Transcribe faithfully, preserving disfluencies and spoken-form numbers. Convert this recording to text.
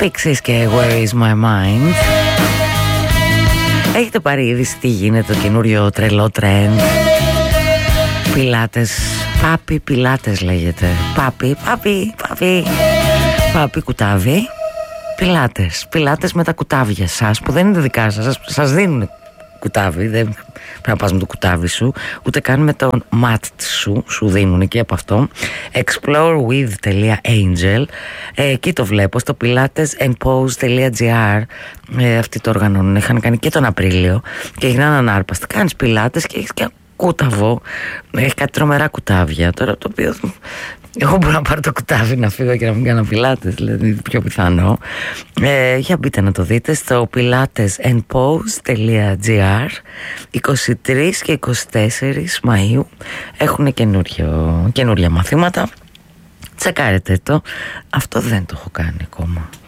Pixies και Where is my mind. Έχετε πάρει είδηση τι γίνεται, το καινούριο τρελό τρέντ? Πιλάτες, πάπι πιλάτες λέγεται. Πάπι, πάπι, πάπι, πάπι κουτάβι. Πιλάτες, πιλάτες με τα κουτάβια σας που δεν είναι δικά σας, σας, σας δίνουν κουτάβι, δεν πρέπει να πας με το κουτάβι σου, ούτε καν με το mat σου, σου δίνουν και από αυτό. explorewith.angel, ε, εκεί το βλέπω, στο pilatesandpose.gr, ε, αυτοί το οργανώνουν, είχαν κάνει και τον Απρίλιο και έγιναν ανάρπαστοι. Κάνεις πιλάτες και έχεις και κούταβο, έχει κάτι τρομερά κουτάβια, τώρα το οποίο εγώ μπορώ να πάρω το κουτάβι να φύγω και να μην κάνω πιλάτες, δηλαδή πιο πιθανό. Ε, για μπείτε να το δείτε στο pilatesandpose.gr. είκοσι τρεις και είκοσι τέσσερις Μαΐου έχουν καινούργια μαθήματα. Τσεκάρετε το. Αυτό δεν το έχω κάνει ακόμα.